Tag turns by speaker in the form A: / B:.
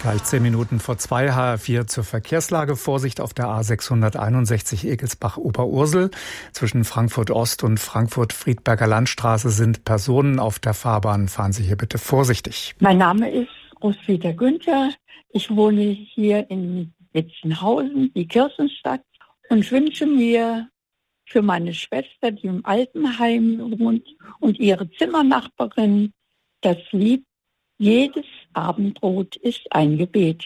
A: Gleich 10 Minuten vor 2, HR4 zur Verkehrslage. Vorsicht auf der A661 Egelsbach-Oberursel. Zwischen Frankfurt Ost und Frankfurt-Friedberger Landstraße sind Personen auf der Fahrbahn. Fahren Sie hier bitte vorsichtig.
B: Mein Name ist Roswitha Günther. Ich wohne hier in Witzenhausen, die Kirchenstadt, und wünsche mir für meine Schwester, die im Altenheim wohnt, und ihre Zimmernachbarin das Lied: Jedes Abendbrot ist ein Gebet.